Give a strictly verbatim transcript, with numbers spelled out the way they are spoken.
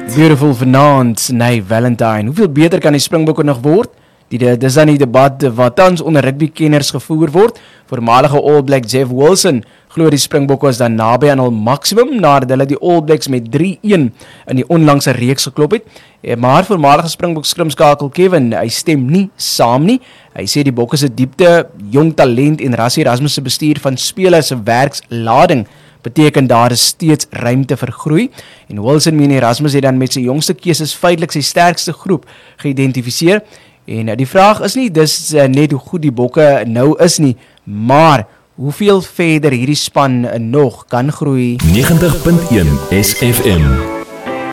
Beautiful vanaand, nee, Valentine. Hoeveel beter kan die Springbokke nog word? Die, dis dan die debat wat tans onder rugbykenners gevoer word. Voormalige All Black Jeff Wilson glo die Springbokke is dan naby aan hul maksimum nadat hulle die All Blacks met drie-een in die onlangse reeks geklop het. Maar voormalige Springbok skrimskakel Kevin, hy stem nie saam nie. Hy sê die Bokke se diepte, jong talent en Rassie Erasmus se bestuur van spelers se werkslading beteken daar is steeds ruimte vir groei. En Wilson meen Erasmus het dan met sy jongste keuses feitelik sy sterkste groep geïdentifiseer. En die vraag is nie dis net hoe goed die Bokke nou is nie, maar hoeveel verder hierdie span nog kan groei. negentig punt een S F M